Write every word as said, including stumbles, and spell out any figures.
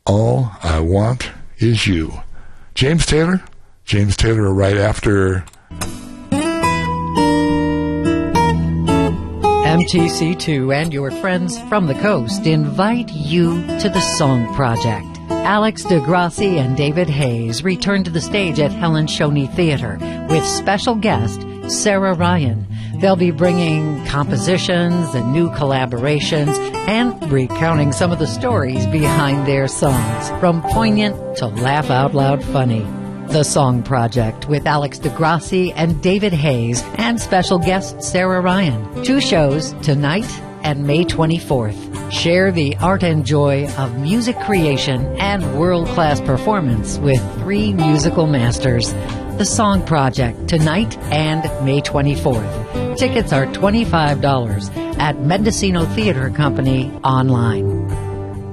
All I Want Is You. James Taylor? James Taylor right after M T C two and your friends from the coast invite you to the Song Project. Alex DeGrassi and David Hayes return to the stage at Helen Shoney Theater with special guest Sarah Ryan. They'll be bringing compositions and new collaborations and recounting some of the stories behind their songs, from poignant to laugh-out-loud funny. The Song Project with Alex DeGrassi and David Hayes and special guest Sarah Ryan. Two shows tonight and May twenty-fourth. Share the art and joy of music creation and world-class performance with three musical masters. The Song Project tonight and May twenty-fourth. Tickets are twenty-five dollars at Mendocino Theater Company online.